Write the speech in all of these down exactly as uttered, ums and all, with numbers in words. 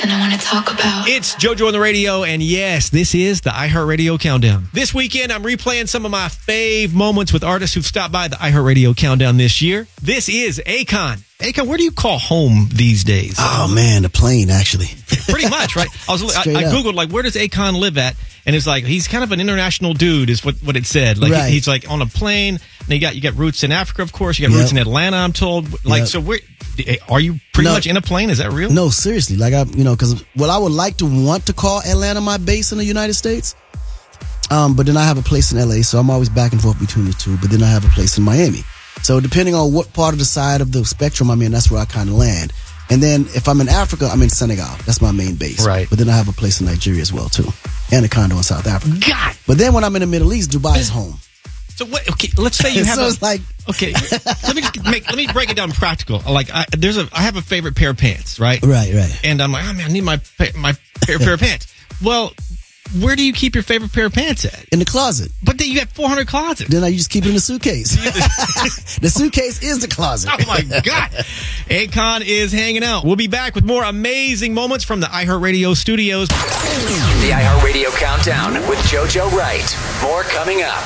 and I want to talk about. It's JoJo on the radio, and yes, this is the iHeartRadio Countdown. This weekend, I'm replaying some of my fave moments with artists who've stopped by the iHeartRadio Countdown this year. This is Akon. Akon, where do you call home these days? Oh, man, the plane, actually. Pretty much, right? I was I, I Googled, like, where does Akon live at? And it's like, he's kind of an international dude, is what, what it said. Like, right. he, he's like on a plane, and you got you got roots in Africa, of course. You got Yep. roots in Atlanta, I'm told. Like, Yep. so where, are you pretty No. much in a plane? Is that real? No, seriously. Like, I, you know, because, well, I would like to want to call Atlanta my base in the United States. Um, but then I have a place in L A, so I'm always back and forth between the two. But then I have a place in Miami. So depending on what part of the side of the spectrum I'm in, that's where I kind of land. And then if I'm in Africa, I'm in Senegal. That's my main base. Right. But then I have a place in Nigeria as well, too. And a condo in South Africa. God! But then when I'm in the Middle East, Dubai is home. So what? Okay, let's say you have so a, it's like... okay, let me just make let me break it down practical. Like, I, there's a I have a favorite pair of pants, right? Right, right. And I'm like, oh man, I need my pa- my pair, pair of pants. Well, where do you keep your favorite pair of pants at? In the closet. But then you got four hundred closets. Then I just keep it in the suitcase. The suitcase is the closet. Oh my God. Akon is hanging out. We'll be back with more amazing moments from the iHeartRadio studios. The iHeartRadio Countdown with JoJo Wright. More coming up.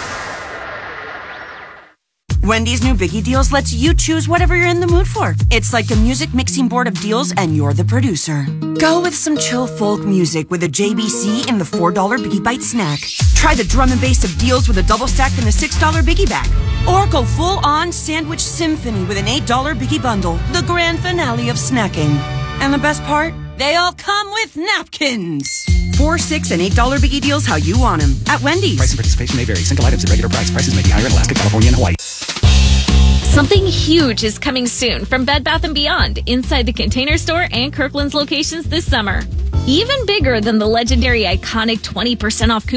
Wendy's new Biggie Deals lets you choose whatever you're in the mood for. It's like a music mixing board of deals, and you're the producer. Go with some chill folk music with a J B C in the four dollar Biggie Bite snack. Try the drum and bass of deals with a double stack in the six dollar Biggie Bag. Or go full-on sandwich symphony with an eight dollar Biggie Bundle, the grand finale of snacking. And the best part? They all come with napkins. Four, six, and eight dollar Biggie Deals how you want them at Wendy's. Price and participation may vary. Single items at regular price. Prices may be higher in Alaska, California, and Hawaii. Something huge is coming soon from Bed Bath and Beyond inside the Container Store and Kirkland's locations this summer. Even bigger than the legendary iconic twenty percent off coupon